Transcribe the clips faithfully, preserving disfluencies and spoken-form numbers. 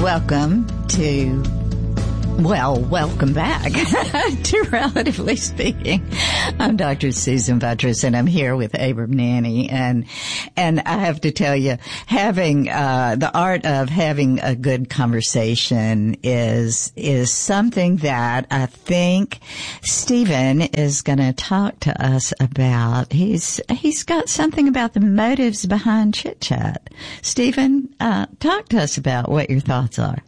welcome to, well, welcome back to Relatively Speaking. I'm Doctor Susan Buttross, and I'm here with Abram Nanny. And, and I have to tell you, having, uh, the art of having a good conversation is, is something that I think Stephen is going to talk to us about. He's, he's got something about the motives behind chit chat. Stephen, uh, talk to us about what your thoughts are.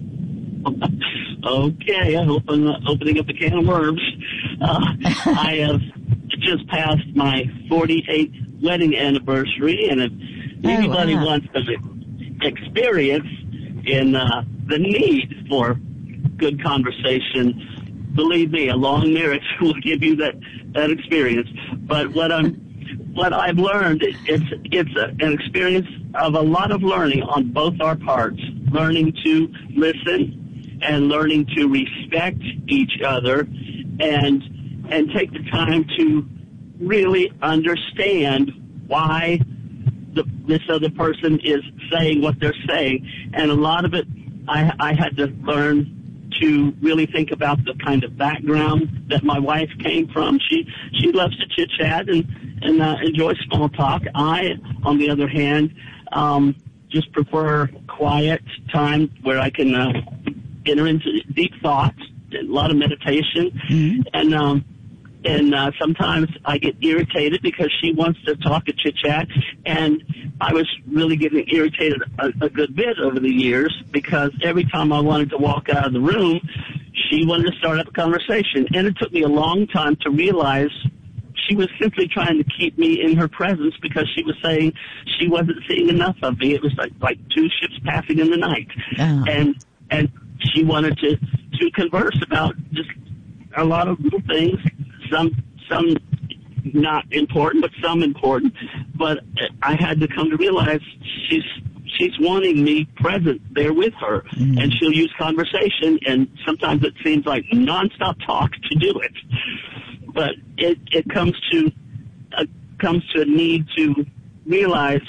Okay, I hope I'm not opening up a can of worms. Uh, I have just passed my forty-eighth wedding anniversary, and if anybody oh, wow. wants an experience in uh, the need for good conversation, believe me, a long marriage will give you that, that experience. But what I'm what I've learned, it's it's a, an experience of a lot of learning on both our parts, learning to listen and learning to respect each other, and and take the time to really understand why the, this other person is saying what they're saying. And a lot of it, I, I had to learn to really think about the kind of background that my wife came from. She she loves to chit chat and and uh, enjoy small talk. I, on the other hand, um, just prefer quiet time where I can Uh, enter into deep thoughts, a lot of meditation, mm-hmm. and um, and uh, sometimes I get irritated because she wants to talk and chit chat, and I was really getting irritated a, a good bit over the years because every time I wanted to walk out of the room, she wanted to start up a conversation, and it took me a long time to realize she was simply trying to keep me in her presence because she was saying she wasn't seeing enough of me. It was like like two ships passing in the night, oh. and and. She wanted to, to converse about just a lot of little things, some some not important, but some important. But I had to come to realize she's she's wanting me present there with her, mm-hmm. and she'll use conversation, and sometimes it seems like nonstop talk to do it. But it it comes to a, comes to a need to realize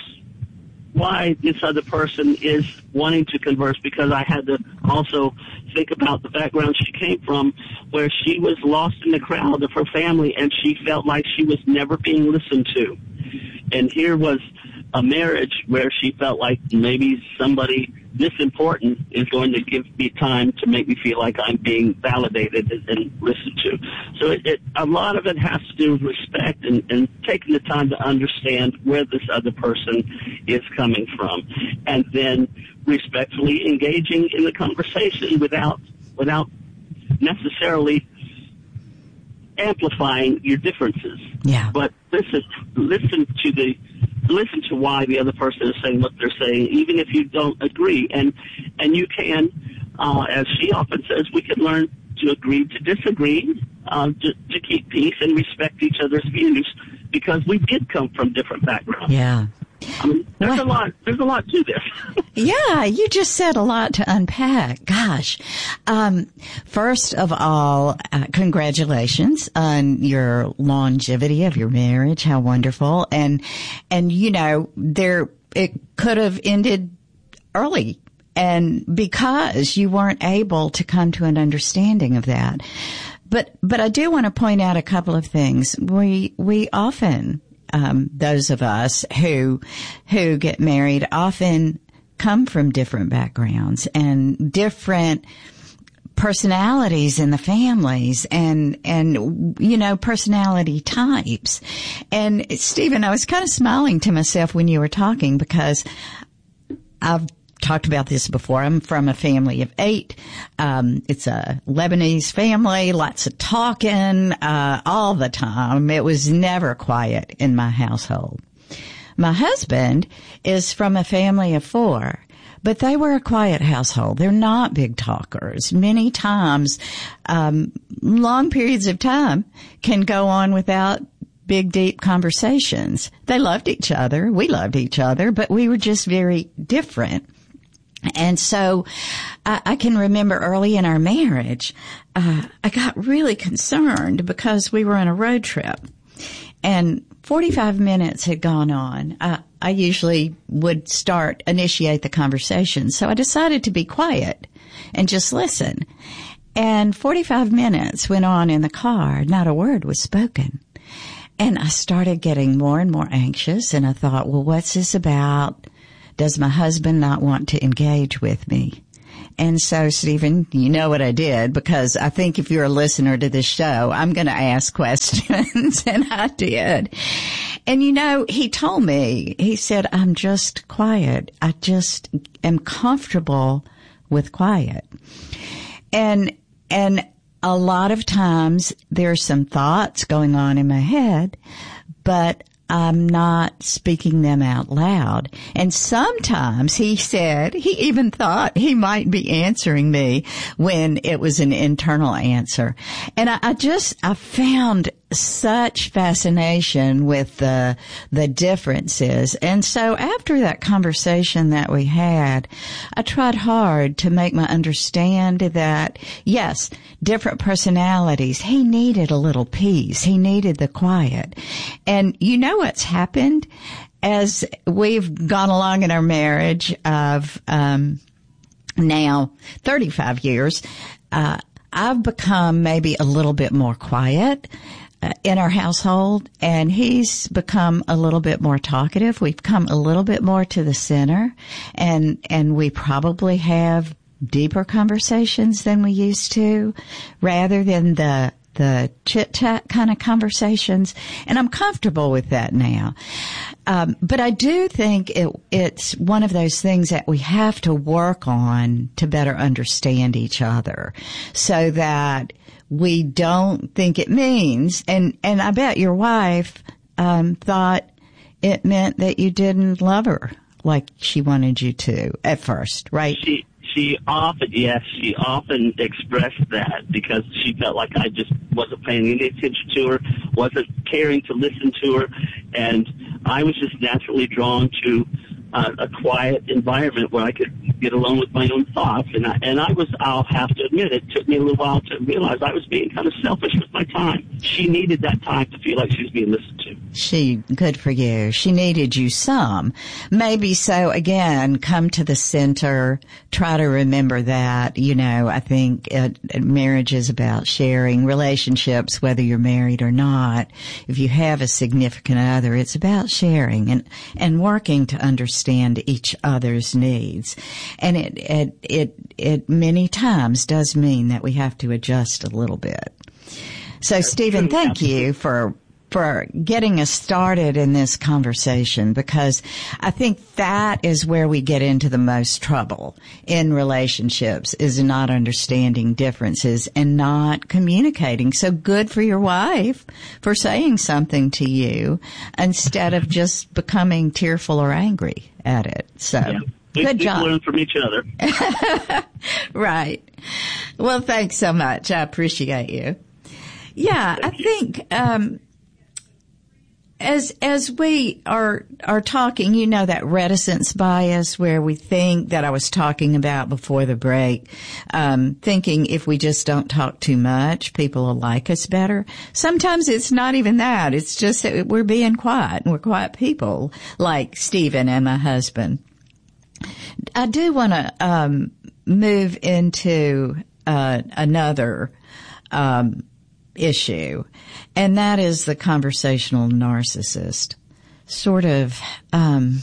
why this other person is wanting to converse, because I had to also think about the background she came from, where she was lost in the crowd of her family and she felt like she was never being listened to. And here was a marriage where she felt like maybe somebody this important is going to give me time to make me feel like I'm being validated and, and listened to. So it, it, a lot of it has to do with respect and, and taking the time to understand where this other person is coming from, and then respectfully engaging in the conversation without without necessarily amplifying your differences. Yeah. But listen, listen to the listen to why the other person is saying what they're saying, even if you don't agree. And and you can, uh, as she often says, we can learn to agree to disagree, uh, to, to keep peace and respect each other's views, because we did come from different backgrounds. Yeah. I mean, there's well, a lot. There's a lot to this. Yeah, you just said a lot to unpack. Gosh, um, first of all, uh, congratulations on your longevity of your marriage. How wonderful! And and you know, there it could have ended early, and because you weren't able to come to an understanding of that. But but I do want to point out a couple of things. We we often. Um, those of us who, who get married often come from different backgrounds and different personalities in the families and, and, you know, personality types. And Stephen, I was kind of smiling to myself when you were talking because I've talked about this before. I'm from a family of eight. Um, it's a Lebanese family, lots of talking, uh, all the time. It was never quiet in my household. My husband is from a family of four, but they were a quiet household. They're not big talkers. Many times, um, long periods of time can go on without big, deep conversations. They loved each other. We loved each other, but we were just very different. And so I, I can remember early in our marriage, uh, I got really concerned because we were on a road trip and forty-five minutes had gone on. Uh, I usually would start, initiate the conversation. So I decided to be quiet and just listen. And forty-five minutes went on in the car. Not a word was spoken. And I started getting more and more anxious, and I thought, well, what's this about? Does my husband not want to engage with me? And so, Stephen, you know what I did, because I think if you're a listener to this show, I'm going to ask questions, and I did. And, you know, he told me, he said, I'm just quiet. I just am comfortable with quiet. And, and a lot of times there's some thoughts going on in my head, but I'm not speaking them out loud. And sometimes he said he even thought he might be answering me when it was an internal answer. And I, I just, I found such fascination with the, the differences. And so after that conversation that we had, I tried hard to make my understand that, yes, different personalities. He needed a little peace. He needed the quiet. And you know what's happened as we've gone along in our marriage of, um, now thirty-five years, uh, I've become maybe a little bit more quiet Uh, in our household, and he's become a little bit more talkative. We've come a little bit more to the center, and and we probably have deeper conversations than we used to, rather than the the chit-chat kind of conversations, and I'm comfortable with that now. Um, but I do think it, it's one of those things that we have to work on to better understand each other, so that we don't think it means, and, and I bet your wife, um, thought it meant that you didn't love her like she wanted you to at first, right? She, she often, yes, she often expressed that because she felt like I just wasn't paying any attention to her, wasn't caring to listen to her, and I was just naturally drawn to Uh, a quiet environment where I could get alone with my own thoughts. And I, and I was, I'll have to admit, it took me a little while to realize I was being kind of selfish with my time. She needed that time to feel like she was being listened to. She, good for you. She needed you some. Maybe so, again, come to the center, try to remember that. You know, I think it, it, marriage is about sharing relationships, whether you're married or not. If you have a significant other, it's about sharing and, and working to understand understand each other's needs. And it, it, it, it many times does mean that we have to adjust a little bit. So, Stephen, thank you for, for getting us started in this conversation, because I think that is where we get into the most trouble in relationships, is not understanding differences and not communicating. So good for your wife for saying something to you instead of just becoming tearful or angry at it. So yeah. we, good we job. Learn from each other. Right. Well, thanks so much. I appreciate you. Yeah, Thank I you. think, um, As, as we are, are talking, you know, that reticence bias where we think that I was talking about before the break, um, thinking if we just don't talk too much, people will like us better. Sometimes it's not even that. It's just that we're being quiet and we're quiet people, like Stephen and my husband. I do want to, um, move into, uh, another, um, issue, and that is the conversational narcissist. Sort of, um,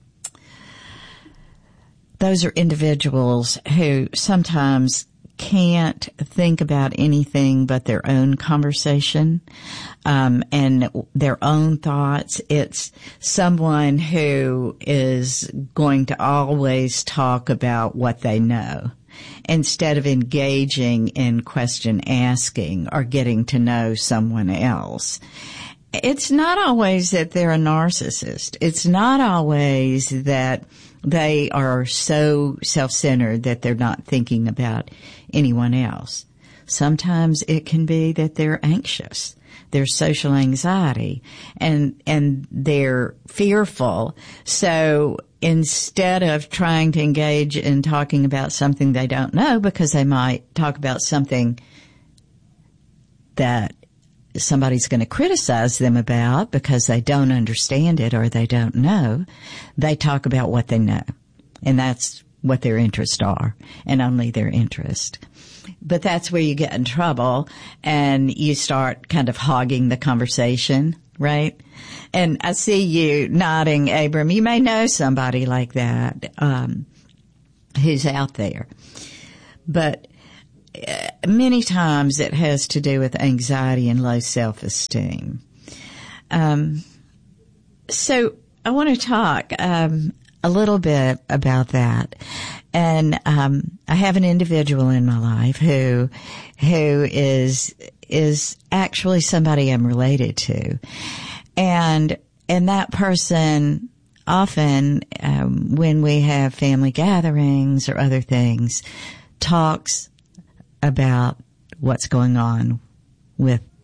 those are individuals who sometimes can't think about anything but their own conversation, um, and their own thoughts. It's someone who is going to always talk about what they know, instead of engaging in question asking or getting to know someone else. It's not always that they're a narcissist. It's not always that they are so self-centered that they're not thinking about anyone else. Sometimes it can be that they're anxious. There's social anxiety, and, and they're fearful. So instead of trying to engage in talking about something they don't know, because they might talk about something that somebody's going to criticize them about because they don't understand it or they don't know, they talk about what they know. And that's what their interests are, and only their interest. But that's where you get in trouble, and you start kind of hogging the conversation, right? And I see you nodding, Abram. You may know somebody like that, um, who's out there. But uh, many times it has to do with anxiety and low self-esteem. Um, so I want to talk um, a little bit about that. And um, I have an individual in my life who who is is actually somebody I'm related to, and and that person often, um, when we have family gatherings or other things, talks about what's going on with